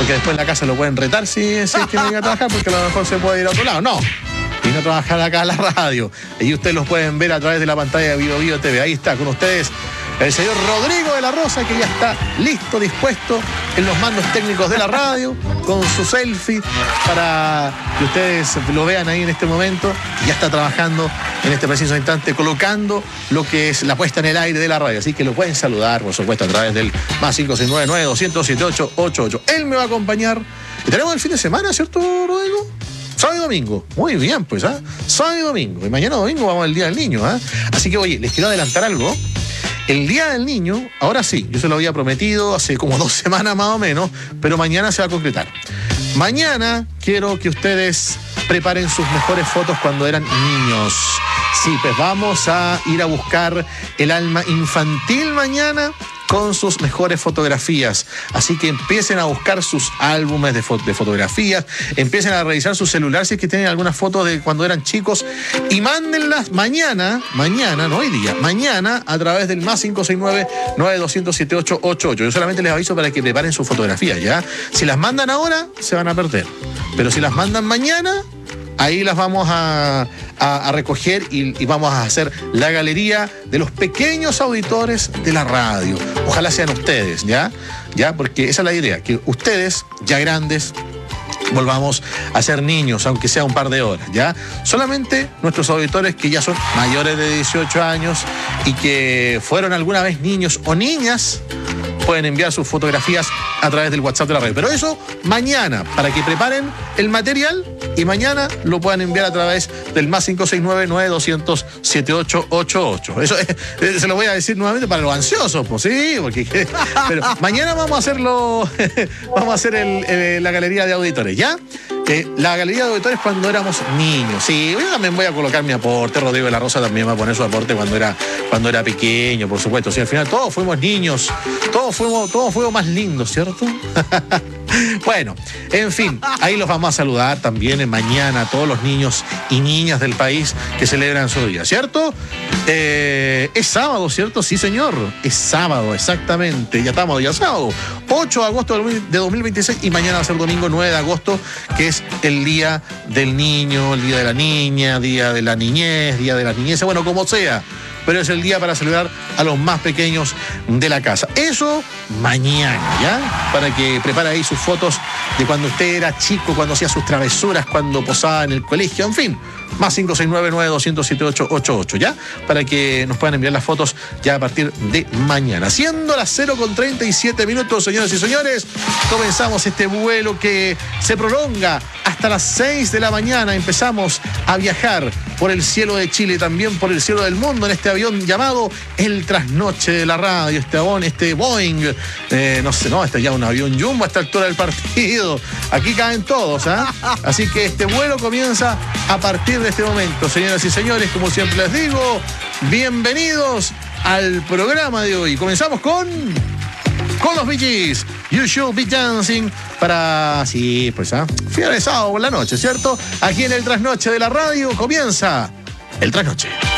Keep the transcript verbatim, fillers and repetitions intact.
porque después en la casa lo pueden retar si, si es que no llega a trabajar, porque a lo mejor se puede ir a otro lado. No. Y no trabajar acá en la radio. Y ustedes los pueden ver a través de la pantalla de Vivo Vivo T V. Ahí está con ustedes el señor Rodrigo de la Rosa, que ya está listo, dispuesto en los mandos técnicos de la radio, con su selfie, para que ustedes lo vean ahí en este momento. Ya está trabajando en este preciso instante, colocando lo que es la puesta en el aire de la radio. Así que lo pueden saludar, por supuesto, a través del más cinco seis nueve, nueve dos cero siete ocho ocho ocho. Él me va a acompañar. Y tenemos el fin de semana, ¿cierto, Rodrigo? Sábado y domingo. Muy bien, pues, ¿ah? ¿eh? Sábado y domingo. Y mañana domingo vamos al Día del Niño, ¿ah? ¿eh? Así que, oye, les quiero adelantar algo. El Día del Niño, ahora sí, yo se lo había prometido hace como dos semanas más o menos, pero mañana se va a concretar. Mañana quiero que ustedes preparen sus mejores fotos cuando eran niños. Sí, pues vamos a ir a buscar el alma infantil mañana con sus mejores fotografías. Así que empiecen a buscar sus álbumes de, fo- de fotografías, empiecen a revisar su celular si es que tienen algunas fotos de cuando eran chicos y mándenlas mañana, mañana, no hoy día, mañana a través del más cinco seis nueve, nueve dos cero siete ocho ocho ocho. Yo solamente les aviso para que preparen sus fotografías, ¿ya? Si las mandan ahora, se van a perder. Pero si las mandan mañana, ahí las vamos a, a, a recoger y, y vamos a hacer la galería de los pequeños auditores de la radio. Ojalá sean ustedes, ¿ya? ¿Ya? Porque esa es la idea, que ustedes, ya grandes, volvamos a ser niños, aunque sea un par de horas, ¿ya? Solamente nuestros auditores que ya son mayores de dieciocho años y que fueron alguna vez niños o niñas, pueden enviar sus fotografías a través del WhatsApp de la radio. Pero eso mañana, para que preparen el material y mañana lo puedan enviar a través del más cinco seis nueve, nueve dos cero cero, siete ocho ocho ocho. Eso es, se lo voy a decir nuevamente para los ansiosos, pues sí, porque pero mañana vamos a hacerlo, vamos a hacer el, el, la galería de auditores, ¿ya? Eh, la galería de auditores cuando éramos niños. Sí, yo también voy a colocar mi aporte. Rodrigo de la Rosa también va a poner su aporte cuando era, cuando era pequeño, por supuesto. Sí, al final todos fuimos niños, todos fuimos, todos fuimos más lindos, ¿cierto? Bueno, en fin, ahí los vamos a saludar también mañana a todos los niños y niñas del país que celebran su día, ¿cierto? Eh, es sábado, ¿cierto? Sí, señor. Es sábado, exactamente. Ya estamos, ya sábado. ocho de agosto de dos mil veintiséis y mañana va a ser domingo nueve de agosto, que es el día del niño, el día de la niña, día de la niñez, día de la niñez, bueno, como sea. Pero es el día para celebrar a los más pequeños de la casa. Eso mañana, ¿ya? Para que prepare ahí sus fotos de cuando usted era chico, cuando hacía sus travesuras, cuando posaba en el colegio, en fin. Más cinco seis nueve, nueve dos cero cero, siete ocho ocho ocho, ¿ya? Para que nos puedan enviar las fotos ya a partir de mañana. Siendo las cero con treinta y siete minutos, señoras y señores, comenzamos este vuelo que se prolonga hasta las seis de la mañana. Empezamos a viajar por el cielo de Chile, también por el cielo del mundo, en este avión llamado el Trasnoche de la Radio, este avión, este Boeing, eh, no sé, no, este es ya un avión jumbo a esta altura del partido. Aquí caen todos, ¿ah? ¿eh? Así que este vuelo comienza a partir de este momento, señoras y señores, como siempre les digo, bienvenidos al programa de hoy. Comenzamos con... con los Bee Gees, You Should Be Dancing, para, sí, pues, ¿ah? ¿eh? Fiebre de sábado por la noche, ¿cierto? Aquí en el Trasnoche de la Radio comienza el Trasnoche.